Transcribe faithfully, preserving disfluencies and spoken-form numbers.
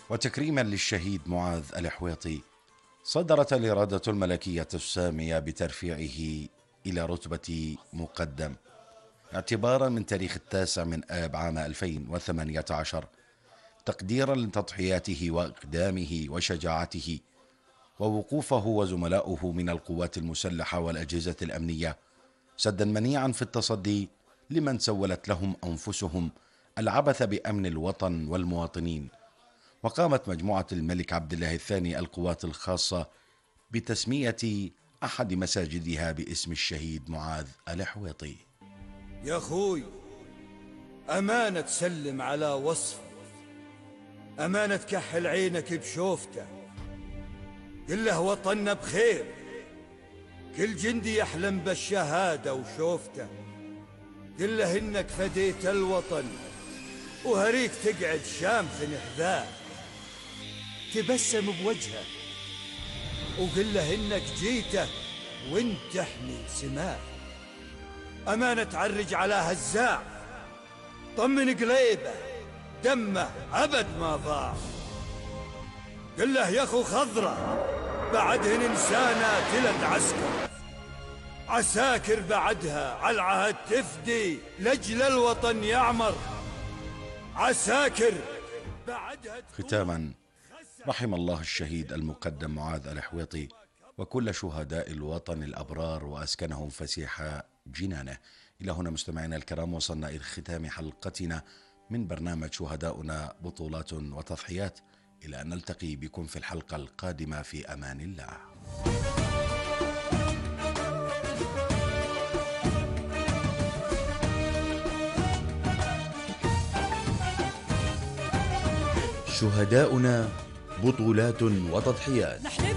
وتكريما للشهيد معاذ الحويطي صدرت الإرادة الملكية السامية بترفيعه إلى رتبة مقدم اعتبارا من تاريخ التاسع من آب عام ألفين وثمانية عشر، تقديرا لتضحياته وإقدامه وشجاعته ووقوفه وزملاؤه من القوات المسلحة والأجهزة الأمنية سدا منيعا في التصدي لمن سولت لهم أنفسهم العبث بأمن الوطن والمواطنين. وقامت مجموعة الملك عبد الله الثاني القوات الخاصة بتسمية أحد مساجدها باسم الشهيد معاذ الحويطي. يا أخوي، أمانة تسلم على وصفه، أمانة تكحل عينك بشوفته، قل له وطننا بخير، كل جندي يحلم بالشهادة وشوفته، قل له إنك فديت الوطن وهريك تقعد شامخ نحذاه، تبسم بوجهه وقل له إنك جيته وانت تحمل سماه. أمانة تعرج على هزاع، طمن قليبه دمه أبد ما ضاع، قل له يا أخو خضرة بعدهن إنسانة تلد عسكر، عساكر بعدها على العهد تفدي لجل الوطن يعمر، عساكر بعدها. ختاما، رحم الله الشهيد المقدم معاذ الحويطي وكل شهداء الوطن الأبرار وأسكنهم فسيح جنانه. إلى هنا مستمعينا الكرام وصلنا إلى ختام حلقتنا من برنامج شهداؤنا بطولات وتضحيات، إلى أن نلتقي بكم في الحلقة القادمة في أمان الله. شهداؤنا بطولات وتضحيات.